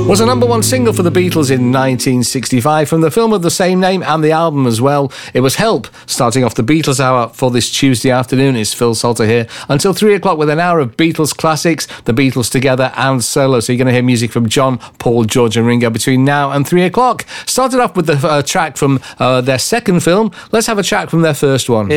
Was a number one single for the Beatles in 1965 from the film of the same name and the album as well. It was Help, starting off the Beatles Hour for this Tuesday afternoon. It's Phil Salter here until 3 o'clock with an hour of Beatles classics, the Beatles together and solo. So you're going to hear music from John, Paul, George and Ringo between now and 3 o'clock. Started off with the track from their second film. Let's have a track from their first one.